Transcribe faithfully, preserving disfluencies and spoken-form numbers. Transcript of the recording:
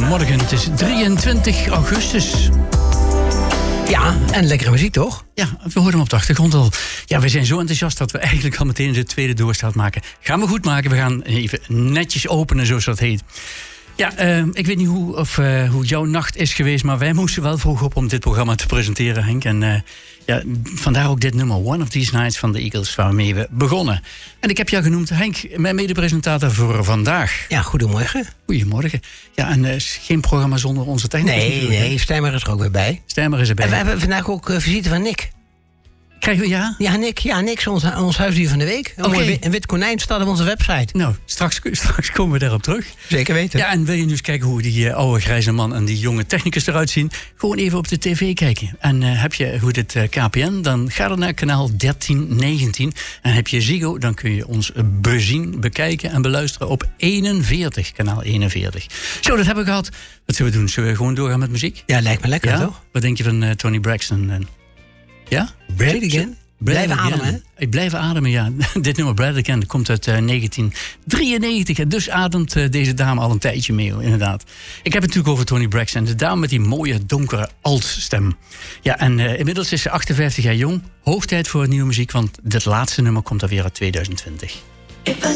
Goedemorgen, het is drieëntwintig augustus. Ja, en lekkere muziek toch? Ja, we horen hem op de achtergrond al. Ja, we zijn zo enthousiast dat we eigenlijk al meteen de tweede doorstart maken. Gaan we goed maken, we gaan even netjes openen, zoals dat heet. Ja, uh, ik weet niet hoe, of, uh, hoe jouw nacht is geweest, maar wij moesten wel vroeg op om dit programma te presenteren, Henk. En uh, ja, vandaar ook dit nummer, One of These Nights van de Eagles, waarmee we begonnen. En ik heb jou genoemd, Henk, mijn medepresentator voor vandaag. Ja, goedemorgen. Goedemorgen. Ja, en uh, geen programma zonder onze technicus. Nee, nee, Stijmer is er ook weer bij. Stijmer is erbij. En we hebben vandaag ook uh, visite van Nick. Krijgen we, ja? Ja, Nick, ja, Nick is ons, ons huisdier van de week. Een, Okay. mooi, een wit konijn staat op onze website. Nou, straks, straks komen we daarop terug. Zeker weten. Ja, en wil je nu eens kijken hoe die uh, oude grijze man en die jonge technicus eruit zien? Gewoon even op de tv kijken. En uh, heb je hoe dit uh, K P N, dan ga dan naar kanaal dertien negentien. En heb je Ziggo, dan kun je ons bezien, bekijken en beluisteren op eenenveertig, kanaal eenenveertig. Zo, dat hebben we gehad. Wat zullen we doen? Zullen we gewoon doorgaan met muziek? Ja, lijkt me lekker, Ja? toch? Wat denk je van uh, Tony Braxton? Uh, ja? Breathe again. Blijven ademen, hè? Ik blijf ademen, ja. Dit nummer Breathe Again komt uit uh, negentien drieënnegentig. En dus ademt uh, deze dame al een tijdje mee, inderdaad. Ik heb het natuurlijk over Tony Braxton. De dame met die mooie, donkere altstem. Ja, en uh, inmiddels is ze achtenvijftig jaar jong. Hoog tijd voor nieuwe muziek, want dit laatste nummer komt alweer uit tweeduizend twintig. If I